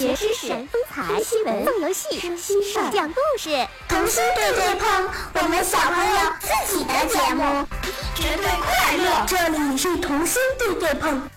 学知识、风采、新闻、做游戏、说心事、讲故事。 童心对对碰，我们小朋友自己的节目，绝对快乐。这里是童心对对碰。